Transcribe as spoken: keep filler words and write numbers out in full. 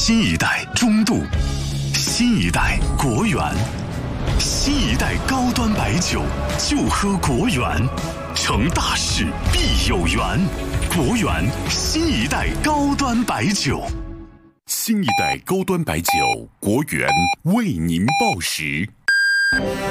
新一代中度，新一代国源，新一代高端白酒就喝国源，成大事必有缘。国源新一代高端白酒， 新一代高端白酒国源为您报时。